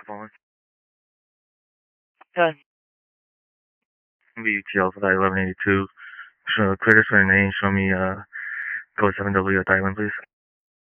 phone. Good. VUTL for that 1182. Clear this for your name. Show me code 7W at the island, please.